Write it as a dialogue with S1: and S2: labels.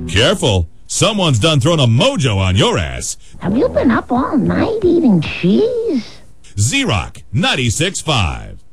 S1: Careful. Someone's done thrown a mojo on your ass.
S2: Have you been up all night eating cheese?
S1: Z-Rock 96.5.